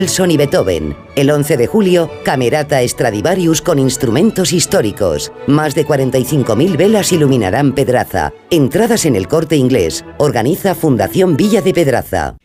Mendelssohn y Beethoven. El 11 de julio, Camerata Stradivarius con instrumentos históricos. Más de 45.000 velas iluminarán Pedraza. Entradas en El Corte Inglés. Organiza Fundación Villa de Pedraza.